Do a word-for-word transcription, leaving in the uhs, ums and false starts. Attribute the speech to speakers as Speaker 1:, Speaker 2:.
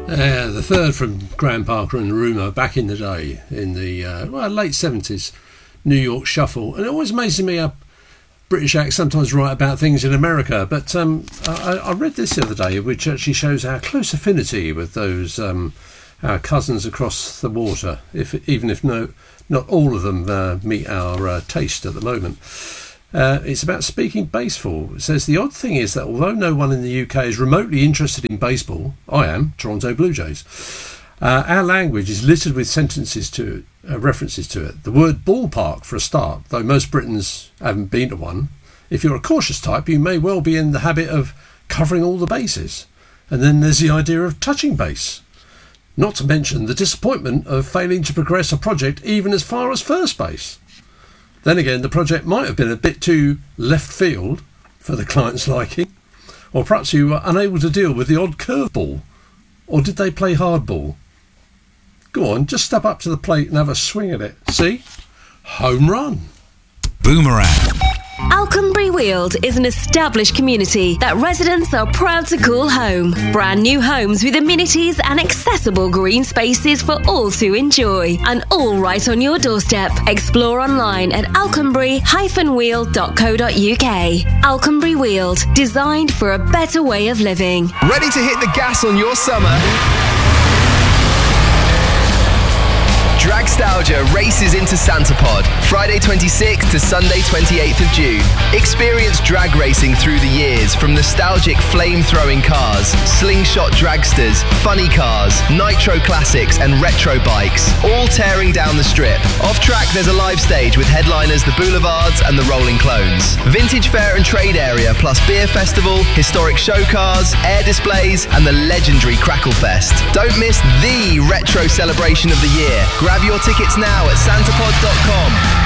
Speaker 1: Uh, the third from Graham Parker and Rumour back in the day, in the uh, well, late seventies, New York Shuffle. And it always amazes me how British acts sometimes write about things in America. But um, I, I read this the other day, which actually shows our close affinity with those um, our cousins across the water, if even if no, not all of them uh, meet our uh, taste at the moment. Uh, it's about speaking baseball. It says, the odd thing is that although no one in the U K is remotely interested in baseball, I am, Toronto Blue Jays, uh, our language is littered with sentences to it, uh, references to it. The word ballpark, for a start, though most Britons haven't been to one. If you're a cautious type, you may well be in the habit of covering all the bases. And then there's the idea of touching base. Not to mention the disappointment of failing to progress a project even as far as first base. Then again, the project might have been a bit too left field for the client's liking, or perhaps you were unable to deal with the odd curveball, or did they play hardball? Go on, just step up to the plate and have a swing at it. See? Home run.
Speaker 2: Boomerang.
Speaker 3: Alconbury Weald is an established community that residents are proud to call home. Brand new homes with amenities and accessible green spaces for all to enjoy. And all right on your doorstep. Explore online at alconbury dash weald dot co dot uk. Alconbury Weald, designed for a better way of living.
Speaker 4: Ready to hit the gas on your summer? Dragstalgia races into Santapod, Friday twenty-sixth to Sunday twenty-eighth of June. Experience drag racing through the years, from nostalgic flame-throwing cars, slingshot dragsters, funny cars, nitro classics and retro bikes, all tearing down the strip. Off-track there's a live stage with headliners the Boulevards and the Rolling Clones. Vintage fair and trade area plus beer festival, historic show cars, air displays and the legendary Crackle Fest. Don't miss the retro celebration of the year. Grab your tickets now at santapod dot com.